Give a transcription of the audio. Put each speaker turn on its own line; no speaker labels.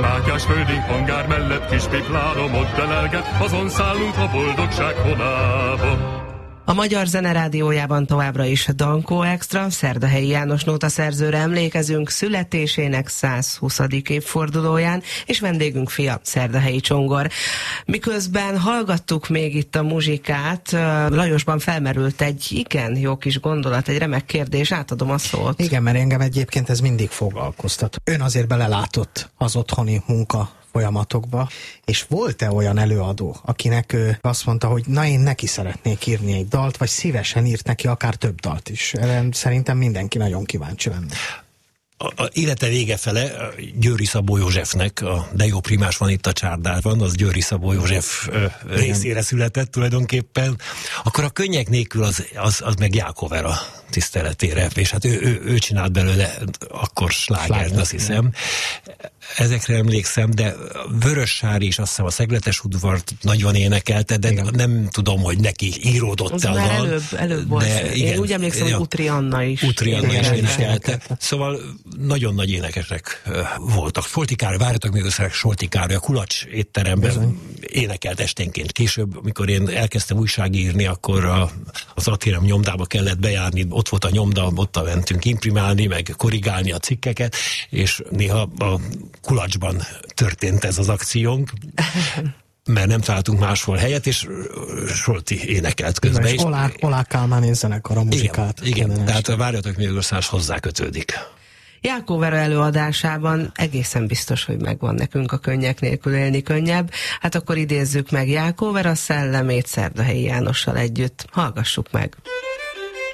Mátyás földünk hangár mellett kis piplálom ott delelget, azon szállunk a boldogság honába.
A Magyar Zene Rádiójában továbbra is Dankó Extra, Szerdahelyi János nótaszerzőre emlékezünk születésének 120. évfordulóján, és vendégünk fia Szerdahelyi Csongor. Miközben hallgattuk még itt a muzsikát, Lajosban felmerült egy igen jó kis gondolat, egy remek kérdés, átadom a szót.
Igen, mert engem egyébként ez mindig foglalkoztat. Ön azért belelátott az otthoni munka folyamatokba, és volt-e olyan előadó, akinek azt mondta, hogy na én neki szeretnék írni egy dalt, vagy szívesen írt neki akár több dalt is? Szerintem mindenki nagyon kíváncsi lenne.
A élete vége fele Győri Szabó Józsefnek, a De jó primás van itt a csárdában, az Győri Szabó József részére született tulajdonképpen, akkor a könnyek nélkül az meg Jákovera tiszteletére, és hát ő csinált belőle akkor slágert, azt hiszem. Ezekre emlékszem, de Vörössári is azt hiszem a Szegletes udvart nagyon énekelte, de nem tudom, hogy neki íródott
az
el.
Már előbb volt. Én úgy emlékszem, hogy Utri Anna is.
Utri Anna is énekelte. Szóval nagyon nagy énekesek voltak. Solti Károly, várjatok még össze, Solti Károly a Kulacs étteremben énekelt esténként. Később, amikor én elkezdtem újságírni, akkor az Atérem nyomdába kellett bejárni, ott volt a nyomda, ott mentünk imprimálni, meg korrigálni a cikkeket, és néha a Kulacsban történt ez az akciónk, mert nem találtunk máshol helyet, és Solti énekelt közben.
És Olák Kálmán zenekar a muzsikát.
Igen, tehát a Várjatok még összes hozzá kötődik.
Jákóvera előadásában egészen biztos, hogy megvan nekünk a Könnyek nélkül élni könnyebb. Hát akkor idézzük meg Jákóvera szellemét Szerdahelyi Jánossal együtt. Hallgassuk meg!